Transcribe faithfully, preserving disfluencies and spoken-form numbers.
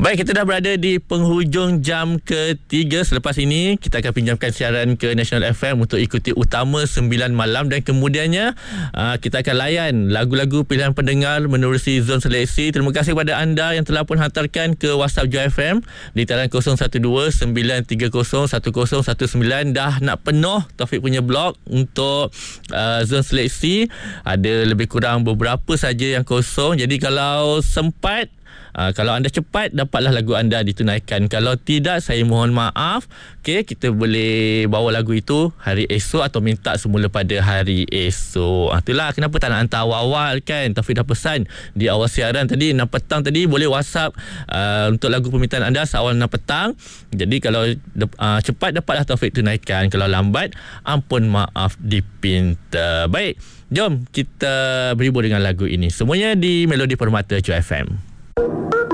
Baik, kita dah berada di penghujung jam ketiga. Selepas ini kita akan pinjamkan siaran ke National F M untuk ikuti Utama sembilan Malam, dan kemudiannya uh, kita akan layan lagu-lagu pilihan pendengar menerusi zon seleksi. Terima kasih kepada anda yang telah pun hantarkan ke WhatsApp Joy F M di talian kosong satu dua sembilan tiga kosong satu kosong satu sembilan. Dah nak penuh Taufik punya blog untuk uh, zon seleksi. Ada lebih kurang beberapa saja yang kosong. Jadi kalau sempat, Uh, kalau anda cepat, dapatlah lagu anda ditunaikan. Kalau tidak, saya mohon maaf. Okey, kita boleh bawa lagu itu hari esok atau minta semula pada hari esok. Ah, itulah kenapa tak nak hantar awal-awal kan. Taufik dah pesan di awal siaran tadi, enam petang tadi, boleh WhatsApp uh, untuk lagu permintaan anda seawal enam petang. Jadi kalau uh, cepat, dapatlah Taufik tunaikan. Kalau lambat, ampun maaf dipinta. Baik, jom kita berhibur dengan lagu ini. Semuanya di Melodi Permata Joy F M.